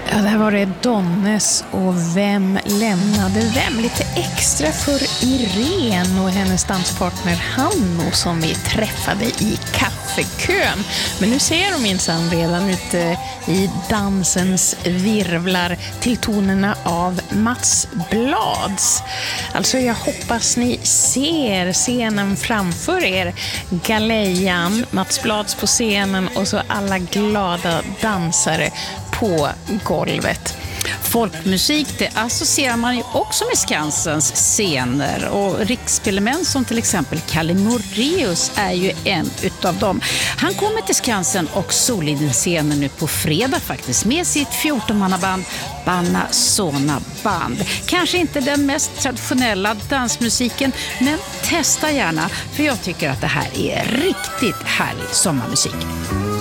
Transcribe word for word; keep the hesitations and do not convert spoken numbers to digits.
Ja, där var det Donnes och Vem lämnade vem? Lite extra för Irene och hennes danspartner Hanno som vi träffade i kaffekön. Men nu ser de minsann redan ute i dansens virvlar till tonerna av Mats Blads. Alltså jag hoppas ni ser scenen framför er. Galejan, Mats Blads på scenen och så alla glada dansare på golvet. Folkmusik, det associerar man ju också med Skansens scener, och rikselement som till exempel Kalle Moraeus är ju en utav dem. Han kommer till Skansen och Soliden-scenen nu på fredag faktiskt med sitt fjorton-mannaband Banna Sona Band. Kanske inte den mest traditionella dansmusiken, men testa gärna, för jag tycker att det här är riktigt härlig sommarmusik.